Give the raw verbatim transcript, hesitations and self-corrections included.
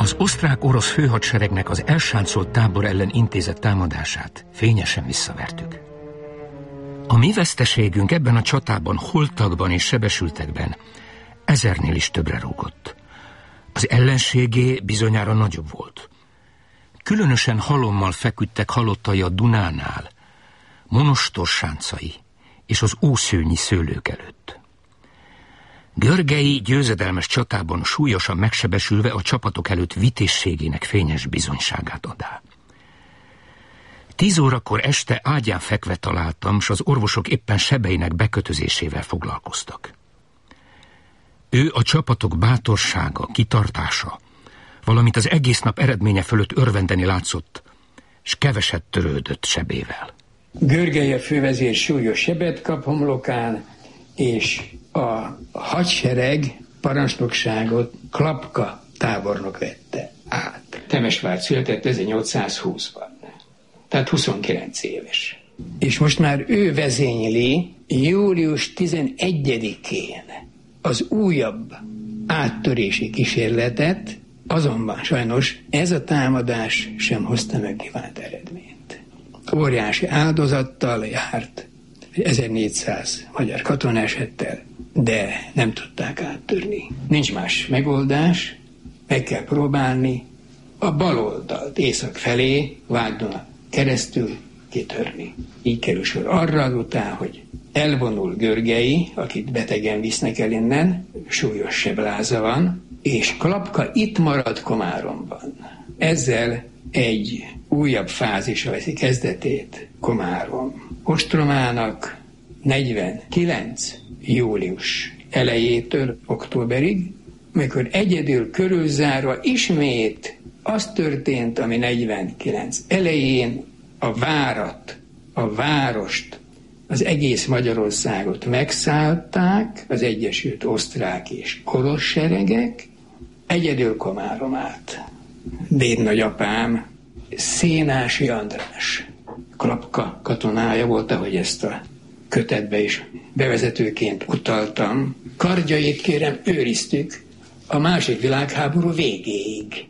Az osztrák-orosz főhadseregnek az elsáncolt tábor ellen intézett támadását fényesen visszavertük. A mi veszteségünk ebben a csatában holtakban és sebesültekben ezernél is többre rúgott. Az ellenségé bizonyára nagyobb volt. Különösen halommal feküdtek halottai a Dunánál, Monostor sáncai és az Ószőnyi szőlők előtt. Görgei győzedelmes csatában súlyosan megsebesülve a csapatok előtt vitézségének fényes bizonyságát adá. Tíz órakor este ágyán fekve találtam, s az orvosok éppen sebeinek bekötözésével foglalkoztak. Ő a csapatok bátorsága, kitartása, valamint az egész nap eredménye fölött örvendeni látszott, s keveset törődött sebével. Görgei a fővezér súlyos sebet kap homlokán, és a hadsereg parancsnokságot Klapka tábornok vette át. Temesvár született ezernyolcszázhúszban, tehát huszonkilenc éves. És most már ő vezényli július tizenegyedikén az újabb áttörési kísérletet, azonban sajnos ez a támadás sem hozta meg kívánt eredményt. Óriási áldozattal járt, ezernégyszáz magyar katona esett el, de nem tudták áttörni. Nincs más megoldás, meg kell próbálni a bal oldalt észak felé, Vágdon keresztül kitörni. Így kerül sor arra azután, hogy elvonul Görgei, akit betegen visznek el innen, súlyos sebláza van, és Klapka itt marad Komáromban. Ezzel egy újabb fázisra veszi kezdetét Komárom. Ostromának negyvenkilenc július elejétől októberig, amikor egyedül körülzárva ismét az történt, ami negyvenkilenc elején a várat, a várost, az egész Magyarországot megszállták az Egyesült Osztrák és Orosz seregek, egyedül Komárom állt. Dédnagyapám Szénási András, Klapka katonája volt, ahogy ezt a kötetbe is bevezetőként utaltam. Kardjait, kérem, őriztük a második világháború végéig.